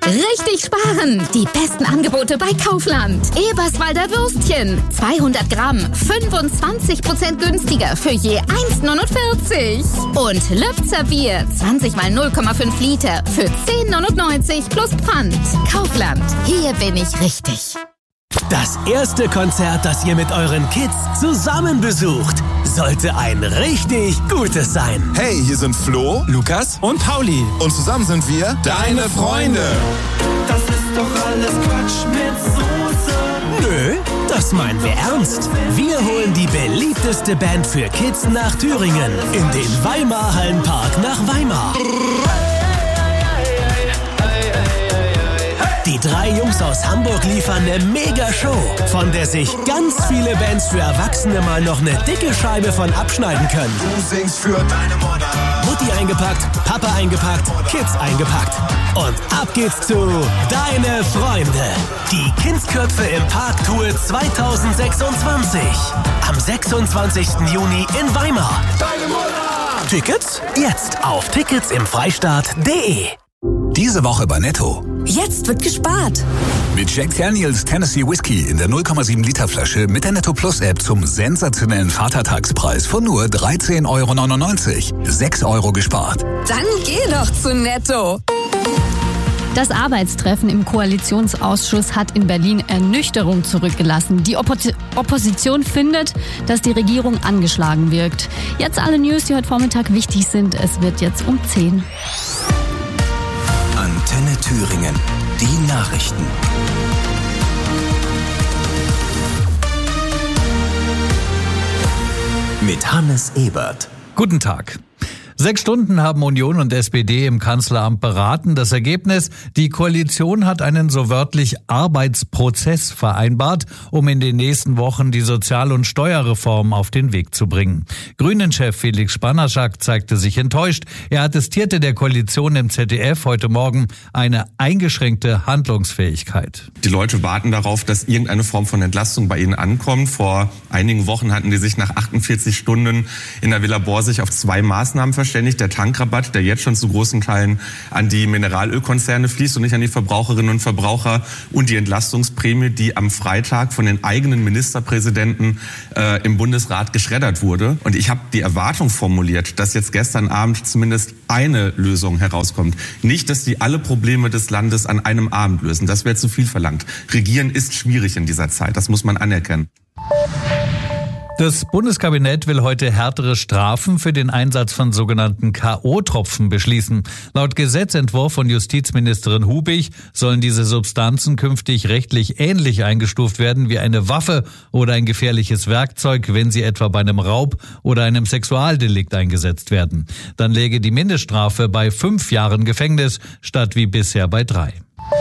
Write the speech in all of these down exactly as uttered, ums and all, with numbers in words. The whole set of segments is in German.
Richtig sparen! Die besten Angebote bei Kaufland. Eberswalder Würstchen. zweihundert Gramm. fünfundzwanzig Prozent günstiger für je eins neunundvierzig. Und Lübzer Bier. zwanzig mal null Komma fünf Liter für zehn neunundneunzig plus Pfand. Kaufland. Hier bin ich richtig. Das erste Konzert, das ihr mit euren Kids zusammen besucht, sollte ein richtig gutes sein. Hey, hier sind Flo, Lukas und Pauli. Und zusammen sind wir deine Freunde. Das ist doch alles Quatsch mit Soße. Nö, das meinen wir ernst. Wir holen die beliebteste Band für Kids nach Thüringen. In den Weimar Hallenpark nach Weimar. Die drei Jungs aus Hamburg liefern eine Mega-Show, von der sich ganz viele Bands für Erwachsene mal noch eine dicke Scheibe von abschneiden können. Du singst für deine Mutter. Mutti eingepackt, Papa eingepackt, Kids eingepackt. Und ab geht's zu Deine Freunde. Die Kindsköpfe im Park Tour zwanzig sechsundzwanzig. Am sechsundzwanzigsten Juni in Weimar. Deine Mutter! Tickets jetzt auf tickets im freistaat punkt de. Diese Woche bei Netto. Jetzt wird gespart. Mit Jack Daniels Tennessee Whiskey in der null Komma sieben Liter Flasche mit der Netto Plus App zum sensationellen Vatertagspreis von nur dreizehn Euro neunundneunzig. sechs Euro gespart. Dann geh doch zu Netto. Das Arbeitstreffen im Koalitionsausschuss hat in Berlin Ernüchterung zurückgelassen. Die Oppo- Opposition findet, dass die Regierung angeschlagen wirkt. Jetzt alle News, die heute Vormittag wichtig sind. Es wird jetzt um zehn. Antenne Thüringen. Die Nachrichten. Mit Hannes Ebert. Guten Tag. Sechs Stunden haben Union und S P D im Kanzleramt beraten. Das Ergebnis: Die Koalition hat einen so wörtlich Arbeitsprozess vereinbart, um in den nächsten Wochen die Sozial- und Steuerreform auf den Weg zu bringen. Grünen-Chef Felix Spanaschak zeigte sich enttäuscht. Er attestierte der Koalition im Z D F heute Morgen eine eingeschränkte Handlungsfähigkeit. Die Leute warten darauf, dass irgendeine Form von Entlastung bei ihnen ankommt. Vor einigen Wochen hatten die sich nach achtundvierzig Stunden in der Villa Borsig auf zwei Maßnahmen verständigt. Der Tankrabatt, der jetzt schon zu großen Teilen an die Mineralölkonzerne fließt und nicht an die Verbraucherinnen und Verbraucher, und die Entlastungsprämie, die am Freitag von den eigenen Ministerpräsidenten äh, im Bundesrat geschreddert wurde. Und ich habe die Erwartung formuliert, dass jetzt gestern Abend zumindest eine Lösung herauskommt. Nicht, dass die alle Probleme des Landes an einem Abend lösen. Das wäre zu viel verlangt. Regieren ist schwierig in dieser Zeit. Das muss man anerkennen. Das Bundeskabinett will heute härtere Strafen für den Einsatz von sogenannten K O-Tropfen beschließen. Laut Gesetzentwurf von Justizministerin Hubig sollen diese Substanzen künftig rechtlich ähnlich eingestuft werden wie eine Waffe oder ein gefährliches Werkzeug, wenn sie etwa bei einem Raub oder einem Sexualdelikt eingesetzt werden. Dann läge die Mindeststrafe bei fünf Jahren Gefängnis statt wie bisher bei drei.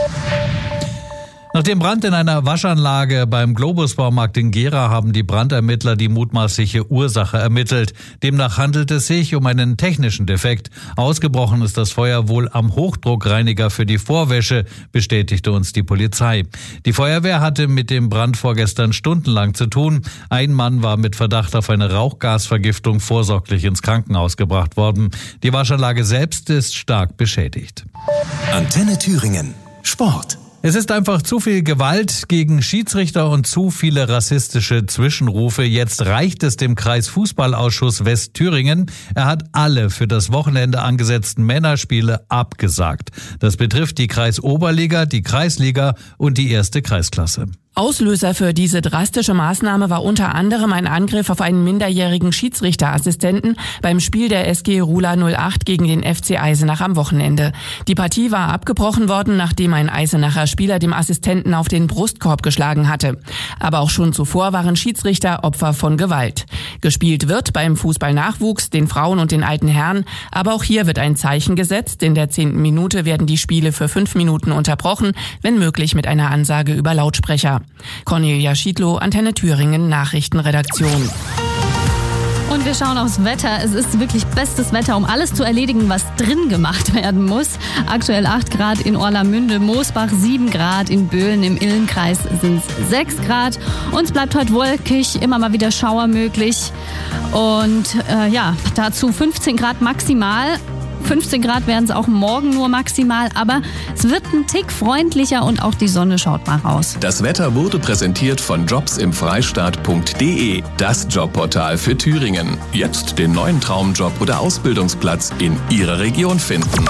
Nach dem Brand in einer Waschanlage beim Globus-Baumarkt in Gera haben die Brandermittler die mutmaßliche Ursache ermittelt. Demnach handelt es sich um einen technischen Defekt. Ausgebrochen ist das Feuer wohl am Hochdruckreiniger für die Vorwäsche, bestätigte uns die Polizei. Die Feuerwehr hatte mit dem Brand vorgestern stundenlang zu tun. Ein Mann war mit Verdacht auf eine Rauchgasvergiftung vorsorglich ins Krankenhaus gebracht worden. Die Waschanlage selbst ist stark beschädigt. Antenne Thüringen. Sport. Es ist einfach zu viel Gewalt gegen Schiedsrichter und zu viele rassistische Zwischenrufe. Jetzt reicht es dem Kreisfußballausschuss Westthüringen. Er hat alle für das Wochenende angesetzten Männerspiele abgesagt. Das betrifft die Kreisoberliga, die Kreisliga und die erste Kreisklasse. Auslöser für diese drastische Maßnahme war unter anderem ein Angriff auf einen minderjährigen Schiedsrichterassistenten beim Spiel der S G Rula null acht gegen den F C Eisenach am Wochenende. Die Partie war abgebrochen worden, nachdem ein Eisenacher Spieler dem Assistenten auf den Brustkorb geschlagen hatte. Aber auch schon zuvor waren Schiedsrichter Opfer von Gewalt. Gespielt wird beim Fußballnachwuchs, den Frauen und den alten Herren, aber auch hier wird ein Zeichen gesetzt. In der zehnten Minute werden die Spiele für fünf Minuten unterbrochen, wenn möglich mit einer Ansage über Lautsprecher. Cornelia Schiedlow, Antenne Thüringen, Nachrichtenredaktion. Und wir schauen aufs Wetter. Es ist wirklich bestes Wetter, um alles zu erledigen, was drin gemacht werden muss. Aktuell acht Grad in Orlamünde, Moosbach sieben Grad, in Böhlen im Illenkreis sind es sechs Grad. Und es bleibt heute wolkig, immer mal wieder Schauer möglich. Und äh, ja, dazu fünfzehn Grad maximal. fünfzehn Grad werden es auch morgen nur maximal, aber es wird ein Tick freundlicher und auch die Sonne schaut mal raus. Das Wetter wurde präsentiert von jobs im freistaat punkt de, das Jobportal für Thüringen. Jetzt den neuen Traumjob oder Ausbildungsplatz in Ihrer Region finden.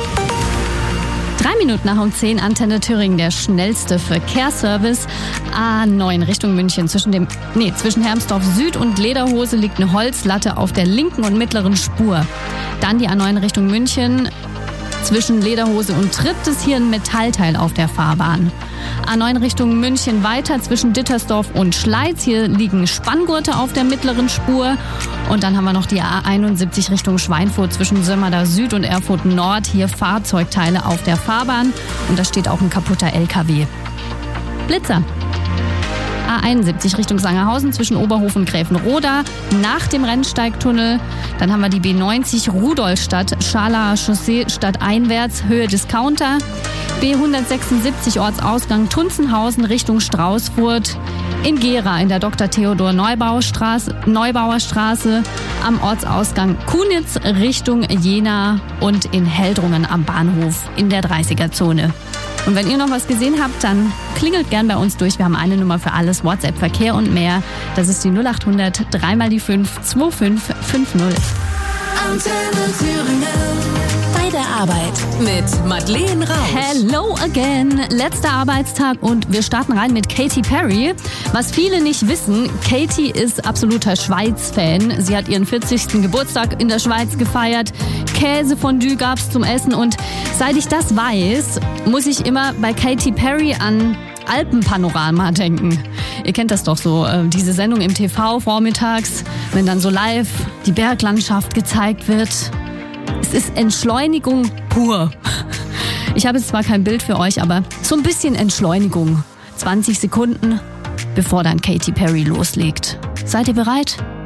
Drei Minuten nach um zehn, Antenne Thüringen, der schnellste Verkehrsservice. A neun Richtung München. Zwischen dem, nee, zwischen Hermsdorf Süd und Lederhose liegt eine Holzlatte auf der linken und mittleren Spur. Dann die A neun Richtung München. Zwischen Lederhose und Tritt ist hier ein Metallteil auf der Fahrbahn. A neun Richtung München weiter zwischen Dittersdorf und Schleiz. Hier liegen Spanngurte auf der mittleren Spur. Und dann haben wir noch die A einundsiebzig Richtung Schweinfurt zwischen Sömmerda Süd und Erfurt Nord. Hier Fahrzeugteile auf der Fahrbahn. Und da steht auch ein kaputter L K W. Blitzer. A einundsiebzig Richtung Sangerhausen zwischen Oberhof und Gräfenroda nach dem Rennsteigtunnel. Dann haben wir die B neunzig Rudolstadt, Scharlauer Chaussee stadteinwärts, Höhe Discounter. B hundertsechsundsiebzig Ortsausgang Tunzenhausen Richtung Straußfurt. In Gera in der Doktor Theodor Neubauer Straße, Neubauer Straße am Ortsausgang Kunitz Richtung Jena und in Heldrungen am Bahnhof in der dreißiger-Zone. Und wenn ihr noch was gesehen habt, dann klingelt gern bei uns durch. Wir haben eine Nummer für alles, WhatsApp, Verkehr und mehr. Das ist die null acht hundert, drei mal die fünf, zwei fünf fünf null. Antenne Thüringen. Bei der Arbeit mit Madeleine Rausch. Hello again. Letzter Arbeitstag und wir starten rein mit Katy Perry. Was viele nicht wissen, Katy ist absoluter Schweiz-Fan. Sie hat ihren vierzigsten Geburtstag in der Schweiz gefeiert. Käsefondue gab's zum Essen und seit ich das weiß, muss ich immer bei Katy Perry an Alpenpanorama denken. Ihr kennt das doch so, äh, diese Sendung im T V vormittags, wenn dann so live die Berglandschaft gezeigt wird. Es ist Entschleunigung pur. Ich habe jetzt zwar kein Bild für euch, aber so ein bisschen Entschleunigung. zwanzig Sekunden, bevor dann Katy Perry loslegt. Seid ihr bereit?